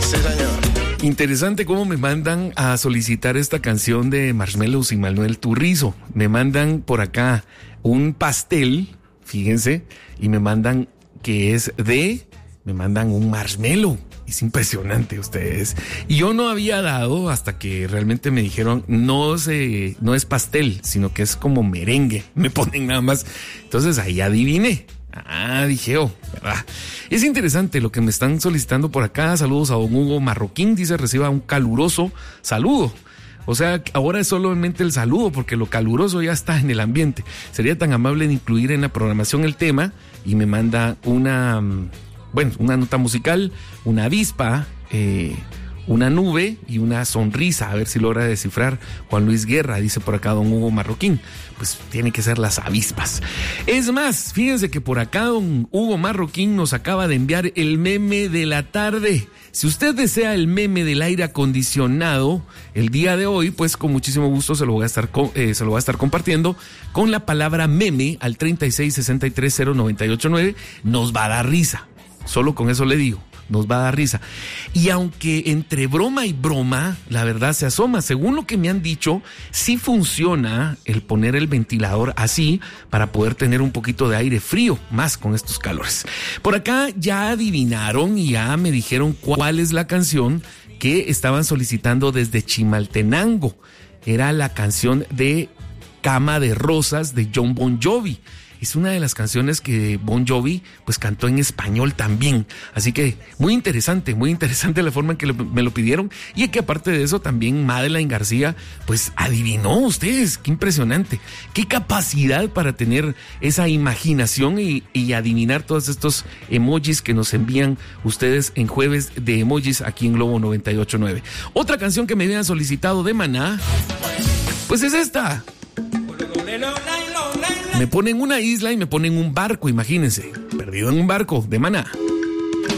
Sí, señor. Interesante cómo me mandan a solicitar esta canción de Marshmellos y Manuel Turizo. Me mandan por acá un pastel, fíjense, y me mandan me mandan un marshmallow. Es impresionante ustedes. Y yo no había dado hasta que realmente me dijeron, no es pastel, sino que es como merengue. Me ponen nada más. Entonces ahí adiviné. Dije, ¿verdad? Es interesante lo que me están solicitando por acá. Saludos a don Hugo Marroquín. Dice, reciba un caluroso saludo. O sea, ahora es solamente el saludo porque lo caluroso ya está en el ambiente. Sería tan amable de incluir en la programación el tema y me manda una nota musical, una avispa, una nube y una sonrisa. A ver si logra descifrar Juan Luis Guerra, dice por acá don Hugo Marroquín. Pues tiene que ser las avispas. Es más, fíjense que por acá don Hugo Marroquín nos acaba de enviar el meme de la tarde. Si usted desea el meme del aire acondicionado el día de hoy, pues con muchísimo gusto se lo voy a estar compartiendo con la palabra meme al 36630989. Nos va a dar risa. Solo con eso le digo, nos va a dar risa. Y aunque entre broma y broma, la verdad se asoma. Según lo que me han dicho, sí funciona el poner el ventilador así para poder tener un poquito de aire frío, más con estos calores. Por acá ya adivinaron y ya me dijeron cuál es la canción que estaban solicitando desde Chimaltenango. Era la canción de Cama de Rosas de Jon Bon Jovi. Es una de las canciones que Bon Jovi pues cantó en español también. Así que muy interesante la forma en que me lo pidieron. Y que aparte de eso también Madeline García pues adivinó ustedes. Qué impresionante. Qué capacidad para tener esa imaginación y adivinar todos estos emojis que nos envían ustedes en Jueves de Emojis aquí en Globo 98.9. Otra canción que me habían solicitado de Maná pues es esta. Me ponen una isla y me ponen un barco, imagínense. Perdido en un barco de Maná.